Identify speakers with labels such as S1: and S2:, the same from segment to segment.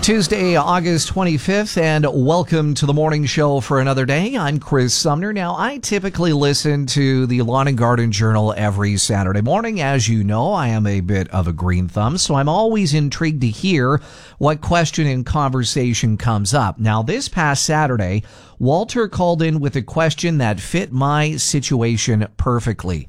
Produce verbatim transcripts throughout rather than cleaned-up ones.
S1: Tuesday, August twenty-fifth, and welcome to the morning show for another day. I'm Chris Sumner. Now, I typically listen to the Lawn and Garden Journal every Saturday morning. As you know, I am a bit of a green thumb, so I'm always intrigued to hear what question and conversation comes up. Now, this past Saturday, Walter called in with a question that fit my situation perfectly.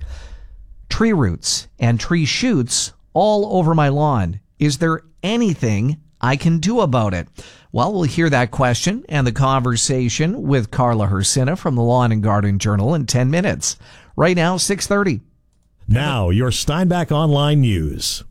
S1: Tree roots and tree shoots all over my lawn. Is there anything I can do about it? Well, we'll hear that question and the conversation with Carla Hersina from the Lawn and Garden Journal in ten minutes. Right now, six thirty.
S2: Now, your Steinbach Online News.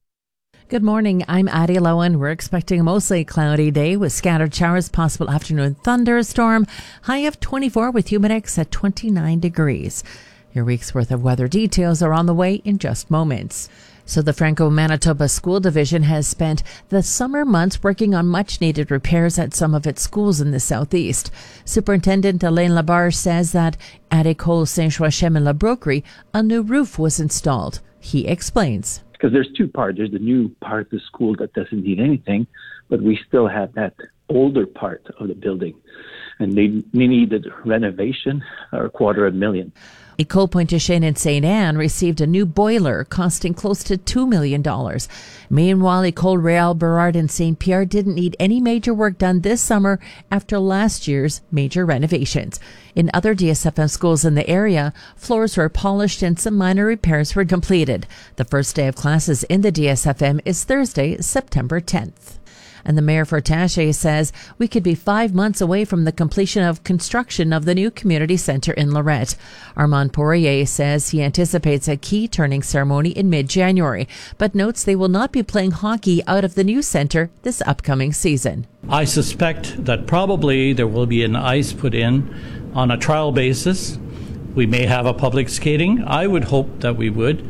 S3: Good morning. I'm Addie Lowen. We're expecting a mostly cloudy day with scattered showers, possible afternoon thunderstorm. High of twenty-four with humidex at twenty-nine degrees. Your week's worth of weather details are on the way in just moments. So the Franco-Manitoba School Division has spent the summer months working on much-needed repairs at some of its schools in the southeast. Superintendent Alain Labarge says that at École Saint-Joachim and La Broquerie, a new roof was installed. He explains.
S4: Because there's two parts. There's the new part of the school that doesn't need anything, but we still have that older part of the building. And they, they needed renovation, or a quarter of a million.
S3: École Pointe-Chêne in Saint Anne received a new boiler costing close to two million dollars. Meanwhile, École Réal Burrard in Saint Pierre didn't need any major work done this summer after last year's major renovations. In other D S F M schools in the area, floors were polished and some minor repairs were completed. The first day of classes in the D S F M is Thursday, September tenth. And the mayor for Taché says we could be five months away from the completion of construction of the new community center in Lorette. Armand Poirier says he anticipates a key turning ceremony in mid-January, but notes they will not be playing hockey out of the new center this upcoming season.
S5: I suspect that probably there will be an ice put in on a trial basis. We may have a public skating. I would hope that we would.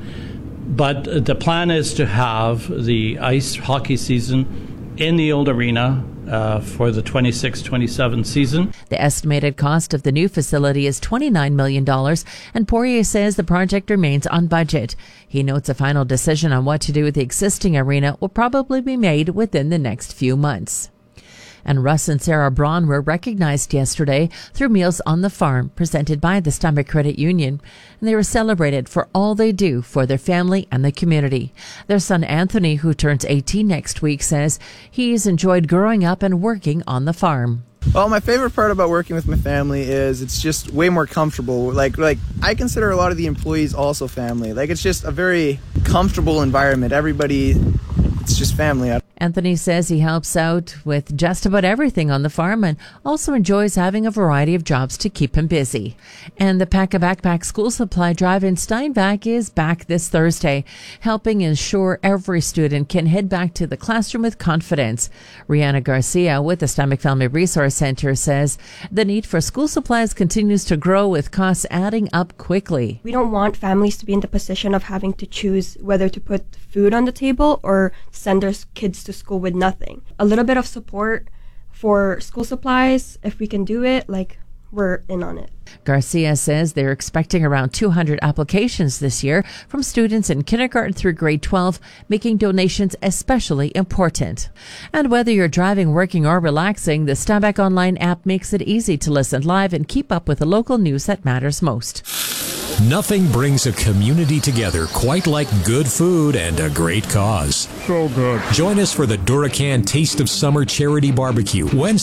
S5: But the plan is to have the ice hockey season in the old arena uh, for the twenty-six twenty-seven season.
S3: The estimated cost of the new facility is twenty-nine million dollars, and Poirier says the project remains on budget. He notes a final decision on what to do with the existing arena will probably be made within the next few months. And Russ and Sarah Braun were recognized yesterday through Meals on the Farm, presented by the Steinbach Credit Union. And they were celebrated for all they do for their family and the community. Their son Anthony, who turns eighteen next week, says he's enjoyed growing up and working on the farm.
S6: Well, my favorite part about working with my family is it's just way more comfortable. Like, like I consider a lot of the employees also family. Like, it's just a very comfortable environment. Everybody, it's just family.
S3: Anthony says he helps out with just about everything on the farm and also enjoys having a variety of jobs to keep him busy. And the Pack a Backpack School Supply Drive in Steinbach is back this Thursday, helping ensure every student can head back to the classroom with confidence. Rihanna Garcia with the Steinbach Family Resource Center says the need for school supplies continues to grow with costs adding up quickly.
S7: We don't want families to be in the position of having to choose whether to put food on the table or send their kids to school with nothing. A little bit of support for school supplies, if we can do it, like, we're in on it.
S3: Garcia says they're expecting around two hundred applications this year from students in kindergarten through grade twelve, making donations especially important. And whether you're driving, working, or relaxing, the Steinbach Online app makes it easy to listen live and keep up with the local news that matters most.
S2: Nothing brings a community together quite like good food and a great cause.
S8: So good.
S2: Join us for the Duracan Taste of Summer Charity Barbecue Wednesday.